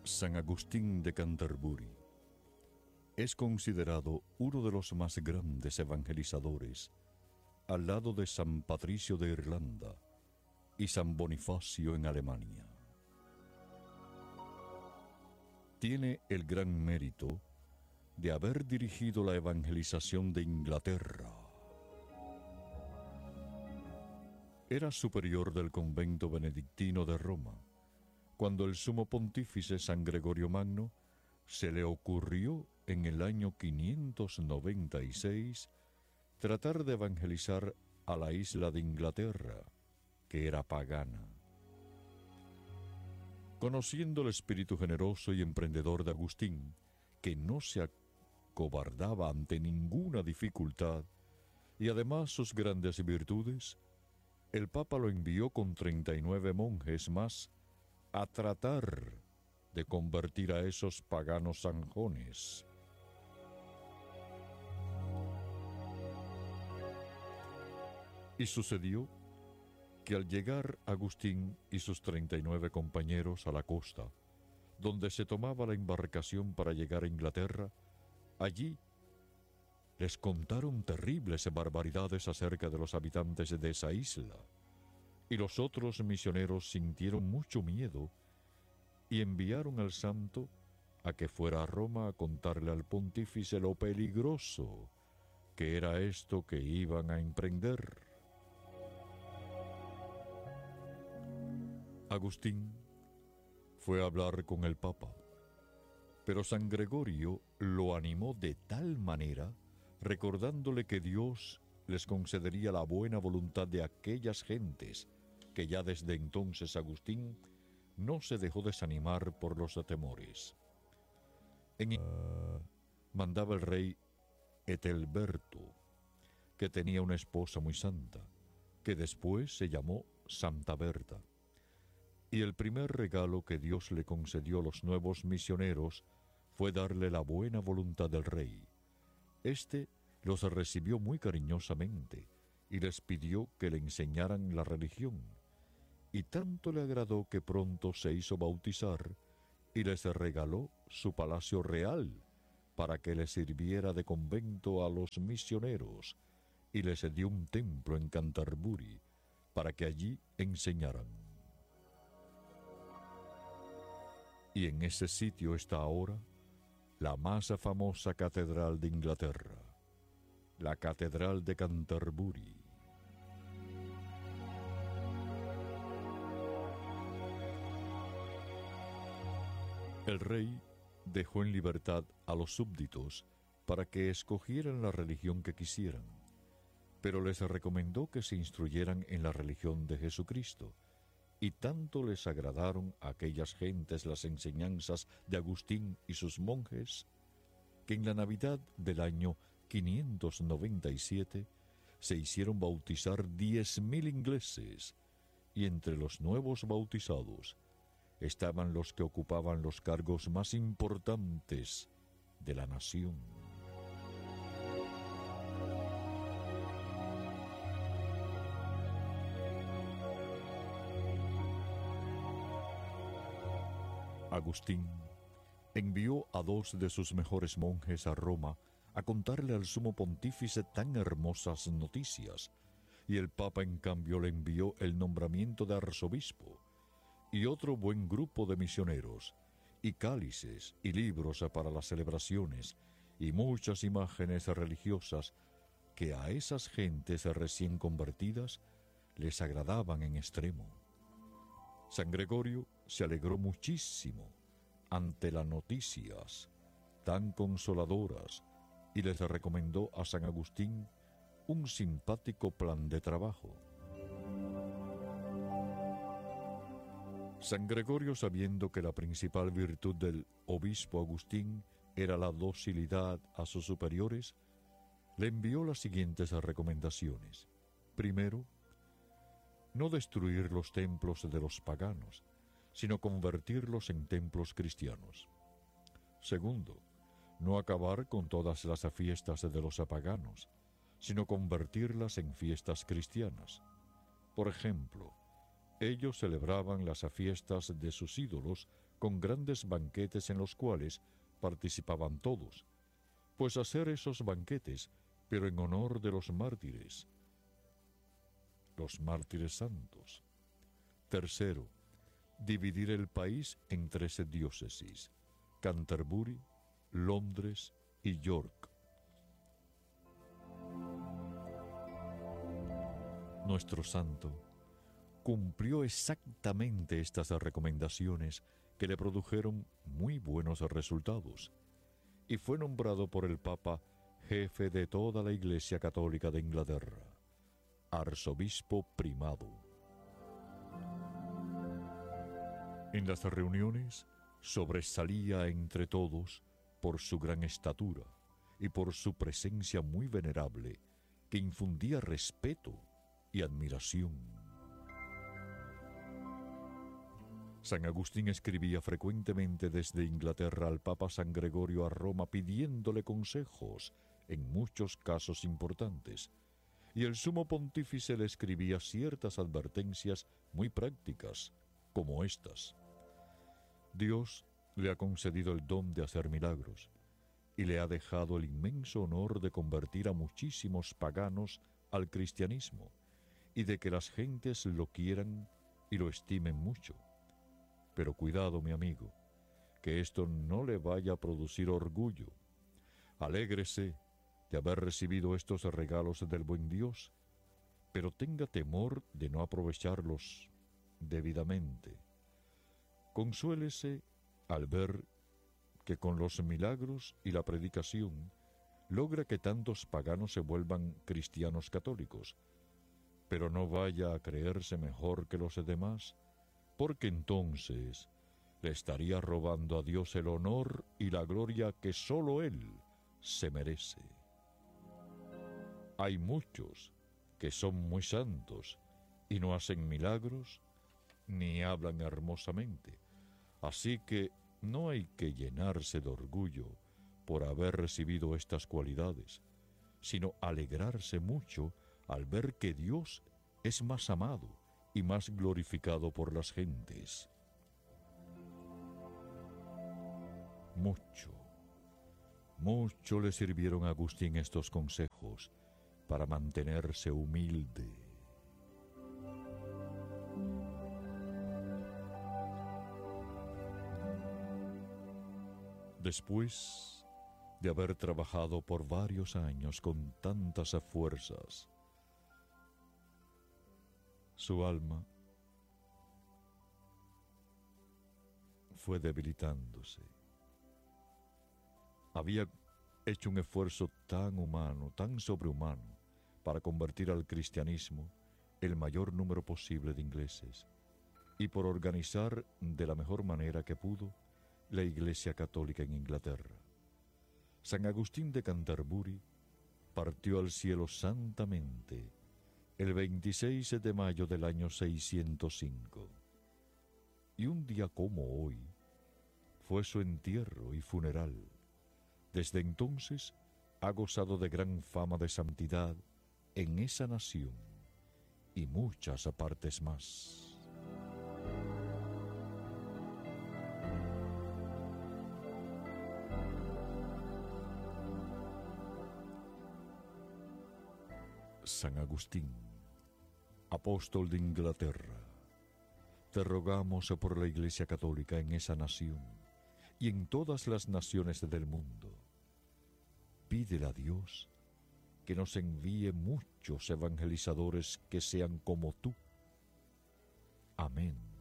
San Agustín de Canterbury es considerado uno de los más grandes evangelizadores, al lado de San Patricio de Irlanda y San Bonifacio en Alemania. Tiene el gran mérito de haber dirigido la evangelización de Inglaterra. Era superior del convento benedictino de Roma, cuando el sumo pontífice San Gregorio Magno se le ocurrió en el año 596 tratar de evangelizar a la isla de Inglaterra, que era pagana. Conociendo el espíritu generoso y emprendedor de Agustín, que no se acobardaba ante ninguna dificultad, y además sus grandes virtudes, el Papa lo envió con 39 monjes más a tratar de convertir a esos paganos zanjones. Y sucedió que al llegar Agustín y sus 39 compañeros a la costa, donde se tomaba la embarcación para llegar a Inglaterra, allí les contaron terribles barbaridades acerca de los habitantes de esa isla, y los otros misioneros sintieron mucho miedo y enviaron al santo a que fuera a Roma a contarle al pontífice lo peligroso que era esto que iban a emprender. Agustín fue a hablar con el Papa, pero San Gregorio lo animó de tal manera, recordándole que Dios les concedería la buena voluntad de aquellas gentes, que ya desde entonces Agustín no se dejó desanimar por los temores. Mandaba el rey Etelberto, que tenía una esposa muy santa, que después se llamó Santa Berta. Y el primer regalo que Dios le concedió a los nuevos misioneros fue darle la buena voluntad del rey. Este los recibió muy cariñosamente y les pidió que le enseñaran la religión. Y tanto le agradó que pronto se hizo bautizar y les regaló su palacio real para que les sirviera de convento a los misioneros, y les dio un templo en Canterbury para que allí enseñaran. Y en ese sitio está ahora la más famosa catedral de Inglaterra, la Catedral de Canterbury. El rey dejó en libertad a los súbditos para que escogieran la religión que quisieran, pero les recomendó que se instruyeran en la religión de Jesucristo, y tanto les agradaron a aquellas gentes las enseñanzas de Agustín y sus monjes, que en la Navidad del año 597 se hicieron bautizar 10.000 ingleses, y entre los nuevos bautizados estaban los que ocupaban los cargos más importantes de la nación. Agustín envió a 2 de sus mejores monjes a Roma a contarle al sumo pontífice tan hermosas noticias, y el Papa en cambio le envió el nombramiento de arzobispo y otro buen grupo de misioneros, y cálices y libros para las celebraciones, y muchas imágenes religiosas que a esas gentes recién convertidas les agradaban en extremo. San Gregorio se alegró muchísimo ante las noticias tan consoladoras y les recomendó a San Agustín un simpático plan de trabajo. San Gregorio, sabiendo que la principal virtud del obispo Agustín era la docilidad a sus superiores, le envió las siguientes recomendaciones. Primero, no destruir los templos de los paganos, sino convertirlos en templos cristianos. Segundo, no acabar con todas las fiestas de los paganos, sino convertirlas en fiestas cristianas. Por ejemplo, Ellos celebraban las fiestas de sus ídolos con grandes banquetes en los cuales participaban todos, pues hacer esos banquetes, pero en honor de los mártires santos. Tercero, dividir el país en 13 diócesis: Canterbury, Londres y York. Nuestro santo cumplió exactamente estas recomendaciones que le produjeron muy buenos resultados y fue nombrado por el Papa jefe de toda la Iglesia Católica de Inglaterra, arzobispo primado. En las reuniones sobresalía entre todos por su gran estatura y por su presencia muy venerable que infundía respeto y admiración. San Agustín escribía frecuentemente desde Inglaterra al Papa San Gregorio a Roma pidiéndole consejos en muchos casos importantes, y el sumo pontífice le escribía ciertas advertencias muy prácticas, como estas. Dios le ha concedido el don de hacer milagros y le ha dejado el inmenso honor de convertir a muchísimos paganos al cristianismo y de que las gentes lo quieran y lo estimen mucho. Pero cuidado, mi amigo, que esto no le vaya a producir orgullo. Alégrese de haber recibido estos regalos del buen Dios, pero tenga temor de no aprovecharlos debidamente. Consuélese al ver que con los milagros y la predicación logra que tantos paganos se vuelvan cristianos católicos, pero no vaya a creerse mejor que los demás, porque entonces le estaría robando a Dios el honor y la gloria que solo Él se merece. Hay muchos que son muy santos y no hacen milagros ni hablan hermosamente, así que no hay que llenarse de orgullo por haber recibido estas cualidades, sino alegrarse mucho al ver que Dios es más amado y más glorificado por las gentes. Mucho le sirvieron a Agustín estos consejos para mantenerse humilde. Después de haber trabajado por varios años con tantas fuerzas, su alma fue debilitándose. Había hecho un esfuerzo tan humano, tan sobrehumano, para convertir al cristianismo el mayor número posible de ingleses y por organizar de la mejor manera que pudo la Iglesia Católica en Inglaterra. San Agustín de Canterbury partió al cielo santamente el 26 de mayo del año 605. Y un día como hoy fue su entierro y funeral. Desde entonces ha gozado de gran fama de santidad en esa nación y muchas partes más. San Agustín, apóstol de Inglaterra, te rogamos por la Iglesia Católica en esa nación y en todas las naciones del mundo. Pídele a Dios que nos envíe muchos evangelizadores que sean como tú. Amén.